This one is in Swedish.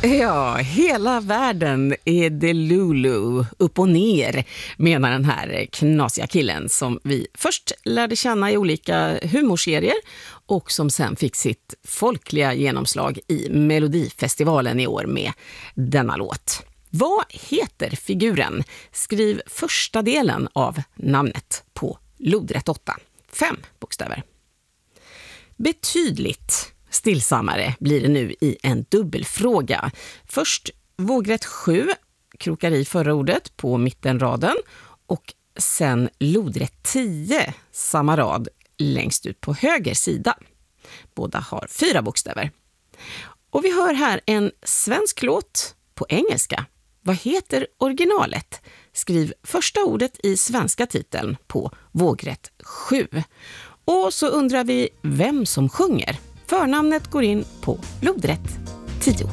Ja, hela världen är Delulu, upp och ner, menar den här knasiga killen som vi först lärde känna i olika humorserier och som sen fick sitt folkliga genomslag i Melodifestivalen i år med denna låt. Vad heter figuren? Skriv första delen av namnet på lodrätt 8. 5 bokstäver. Betydligt stillsammare blir det nu i en dubbelfråga. Först vågrätt 7, krokar i förra ordet på mittenraden, och sen lodrätt 10, samma rad längst ut på höger sida. Båda har 4 bokstäver. Och vi hör här en svensk låt på engelska. Vad heter originalet? Skriv första ordet i svenska titeln på vågrätt 7. Och så undrar vi vem som sjunger. Förnamnet går in på lodrätt 10.